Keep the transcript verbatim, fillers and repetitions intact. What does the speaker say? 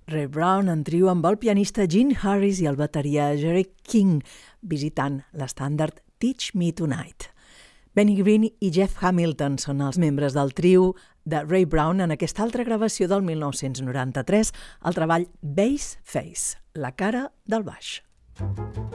Ray Brown en trio amb el pianista Gene Harris i el bateria Jerry King, visitant l'estàndard Teach Me Tonight. Benny Green i Jeff Hamilton són els membres del trio de Ray Brown en aquesta altra gravació del mil nou-cents noranta-tres, el treball Bass Face, la cara del baix.